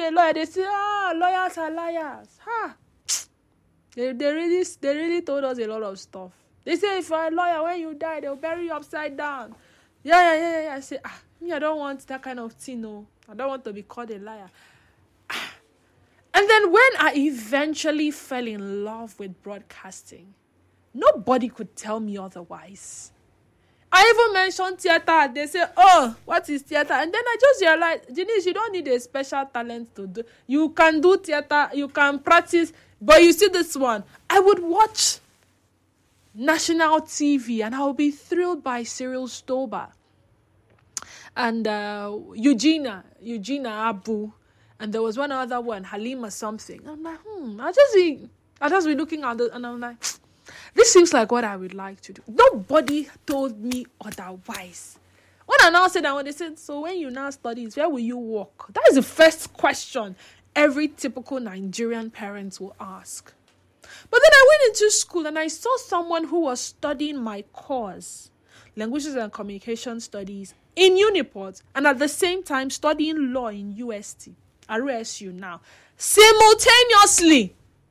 a lawyer, they say, lawyers are liars. They really told us a lot of stuff. They say if you're a lawyer, when you die, they'll bury you upside down. Yeah. I say, me, I don't want that kind of thing, no. I don't want to be called a liar. And then when I eventually fell in love with broadcasting, nobody could tell me otherwise. I even mentioned theater. They say, what is theater? And then I just realized, Denise, you don't need a special talent to do. You can do theater, you can practice. But you see this one, I would watch national TV and I would be thrilled by Cyril Stober and Eugenia Abu. And there was one other one, Halima something. I'm like, I'll just be looking at it and I'm like, this seems like what I would like to do. Nobody told me otherwise. When I now said that, when they said, so when you now study, where will you work? That is the first question every typical Nigerian parent will ask. But then I went into school and I saw someone who was studying my course, Languages and Communication Studies, in Uniport, and at the same time studying law in RSU now, simultaneously.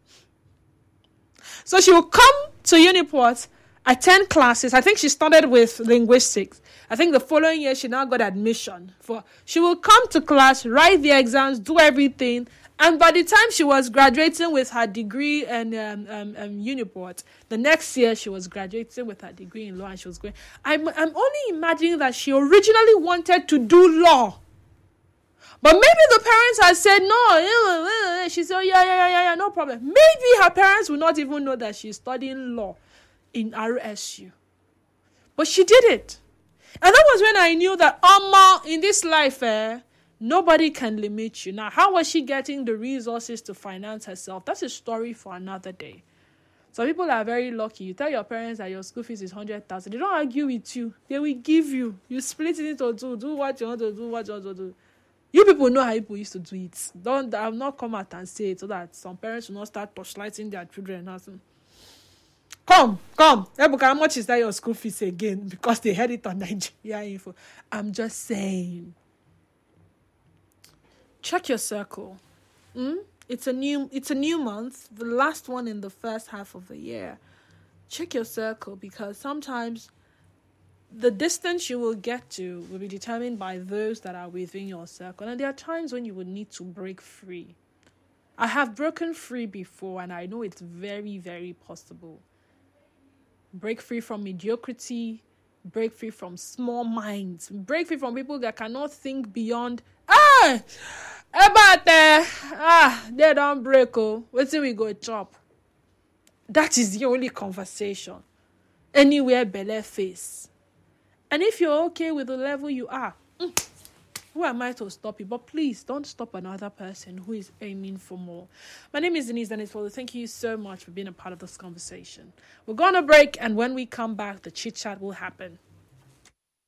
So she would come to Uniport, attend classes. I think she started with linguistics. I think the following year she now got admission. She will come to class, write the exams, do everything. And by the time she was graduating with her degree in Uniport, the next year she was graduating with her degree in law and she was going. I'm only imagining that she originally wanted to do law. But maybe the parents had said, no. She said, yeah, no problem. Maybe her parents will not even know that she's studying law in RSU. But she did it. And that was when I knew that, in this life, nobody can limit you. Now, how was she getting the resources to finance herself? That's a story for another day. Some people are very lucky. You tell your parents that your school fees is 100,000. They don't argue with you. They will give you. You split it into two. Do what you want to do, You people know how people used to do it. I'll not come out and say it so that some parents will not start torchlighting their children. Come. Ebuka, how much is that your school fees again? Because they heard it on Nigeria Info. I'm just saying. Check your circle. It's a new month, the last one in the first half of the year. Check your circle because sometimes the distance you will get to will be determined by those that are within your circle. And there are times when you would need to break free. I have broken free before and I know it's very, very possible. Break free from mediocrity, break free from small minds, break free from people that cannot think beyond, they don't break, wait till we go chop. That is the only conversation. Anywhere belly face. And if you're okay with the level you are, who am I to stop you? But please don't stop another person who is aiming for more. My name is Denise Dennis. Thank you so much for being a part of this conversation. We're going to break, and when we come back, the chit chat will happen.